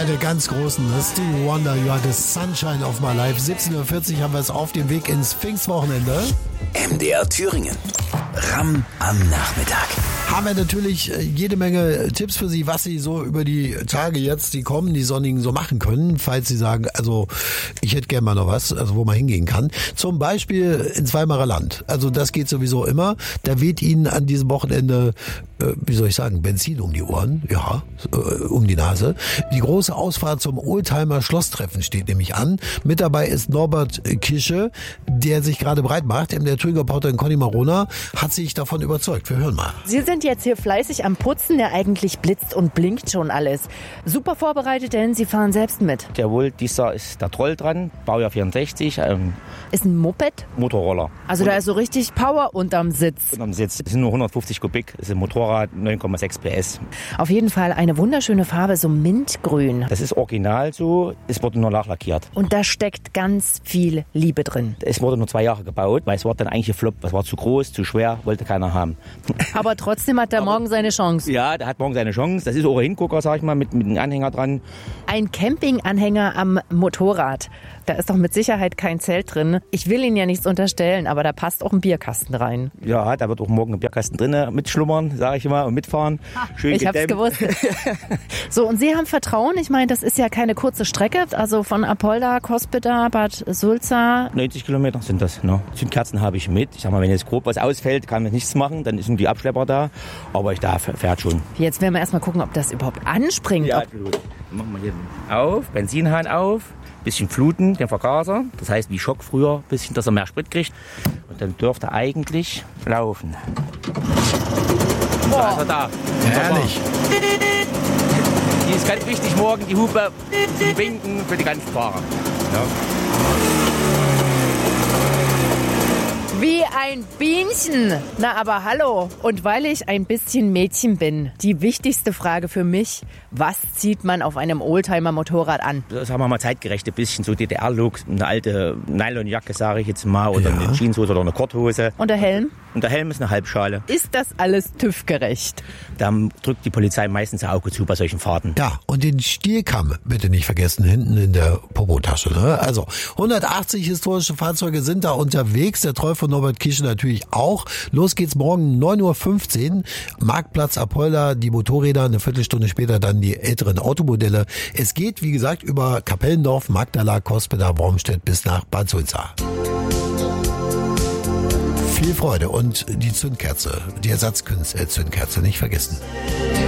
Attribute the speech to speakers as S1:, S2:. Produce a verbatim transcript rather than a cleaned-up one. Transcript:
S1: einer der ganz großen, Stevie Wonder, You Are the Sunshine of My Life. siebzehn Uhr vierzig haben wir es auf dem Weg ins Pfingstwochenende.
S2: M D R Thüringen. Ramm am Nachmittag.
S1: Haben wir natürlich jede Menge Tipps für Sie, was Sie so über die Tage jetzt, die kommen, die sonnigen, so machen können, falls Sie sagen, also ich hätte gerne mal noch was, also wo man hingehen kann. Zum Beispiel ins Weimarer Land. Also das geht sowieso immer. Da weht Ihnen an diesem Wochenende, äh, wie soll ich sagen, Benzin um die Ohren, ja, äh, um die Nase. Die große Ausfahrt zum Oldtimer Schlosstreffen steht nämlich an. Mit dabei ist Norbert Kische, der sich gerade breit macht. Der Thüringer Reporterin Conny Marona hat sich davon überzeugt. Wir hören mal.
S3: Sie sind jetzt hier fleißig am Putzen, der eigentlich blitzt und blinkt schon alles. Super vorbereitet, denn Sie fahren selbst mit.
S4: Jawohl, dieser ist der Troll dran, Baujahr vierundsechzig. Ähm,
S3: ist ein Moped?
S4: Motorroller.
S3: Also da ist so richtig Power unterm Sitz.
S4: Unterm Sitz. Es sind nur hundertfünfzig Kubik, es ist ein Motorrad, neun Komma sechs P S.
S3: Auf jeden Fall eine wunderschöne Farbe, so mintgrün.
S4: Das ist original so, es wurde nur nachlackiert.
S3: Und da steckt ganz viel Liebe drin.
S4: Es wurde nur zwei Jahre gebaut, weil es war dann eigentlich gefloppt. Es war zu groß, zu schwer, wollte keiner haben.
S3: Aber trotzdem hat er
S4: Aber,
S3: morgen seine Chance.
S4: Ja, der hat morgen seine Chance. Das ist auch ein Hingucker, sag ich mal, mit, mit einem Anhänger dran.
S3: Ein Campinganhänger am Motorrad. Da ist doch mit Sicherheit kein Zelt drin. Ich will Ihnen ja nichts unterstellen, aber da passt auch ein Bierkasten rein.
S4: Ja, da wird auch morgen ein Bierkasten drinnen mitschlummern, sag ich mal, und mitfahren. Schön
S3: ich hab's gewusst. So, und Sie haben Vertrauen? Ich meine, das ist ja keine kurze Strecke. Also von Apolda, Cospeda, Bad Sulza.
S4: neunzig Kilometer sind das. Ne? Zündkerzen habe ich mit. Ich sag mal, wenn jetzt grob was ausfällt, kann man nichts machen. Dann sind die Abschlepper da. Aber ich darf, fährt schon.
S3: Jetzt werden wir erstmal gucken, ob das überhaupt anspringt.
S4: Ja, gut. Dann machen wir hier auf, Benzinhahn auf. Bisschen fluten, den Vergaser. Das heißt, wie Schock früher, bisschen, dass er mehr Sprit kriegt. Und dann dürfte er eigentlich laufen. Da ist er da.
S1: Herrlich.
S4: Die ist ganz wichtig morgen, die Hupe zum Winken für die ganzen Fahrer. Ja.
S3: Wie ein Bienchen. Na, aber hallo. Und weil ich ein bisschen Mädchen bin, die wichtigste Frage für mich, was zieht man auf einem Oldtimer-Motorrad an?
S4: Das haben wir mal zeitgerecht, ein bisschen so D D R-Look, eine alte Nylonjacke, sage ich jetzt mal, oder ja. eine Jeanshose oder eine Korthose.
S3: Und der Helm?
S4: Und der Helm ist eine Halbschale.
S3: Ist das alles TÜV-gerecht?
S4: Da drückt die Polizei meistens ein Auge zu bei solchen Fahrten.
S1: Ja, und den Stierkamm bitte nicht vergessen, hinten in der Popotasche. Ne? Also hundertachtzig historische Fahrzeuge sind da unterwegs. Der Troll von Norbert Kische natürlich auch. Los geht's morgen neun Uhr fünfzehn. Marktplatz Apolda, die Motorräder, eine Viertelstunde später dann die älteren Automodelle. Es geht, wie gesagt, über Kapellendorf, Magdala, Cospeda, Wormstedt bis nach Bad Sulza. Viel Freude und die Zündkerze, die Ersatzzündkerze nicht vergessen.